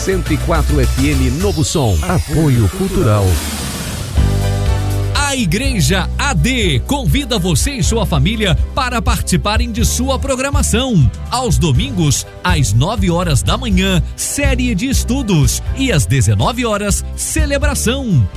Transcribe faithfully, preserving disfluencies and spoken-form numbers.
cento e quatro F M Novo Som. Apoio Cultural. A Igreja A D convida você e sua família para participarem de sua programação. Aos domingos, às nove horas da manhã, série de estudos e às dezenove horas, celebração.